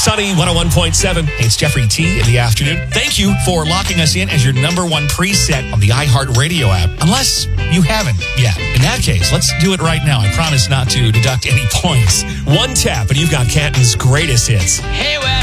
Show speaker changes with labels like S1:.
S1: Sunny 101.7. Hey, it's Jeffrey T in the afternoon. Thank you for locking us in as your number one preset on the iHeartRadio app. Unless you haven't yet. In that case, let's do it right now. I promise not to deduct any points. One tap and you've got Canton's greatest hits.
S2: Hey, Wes.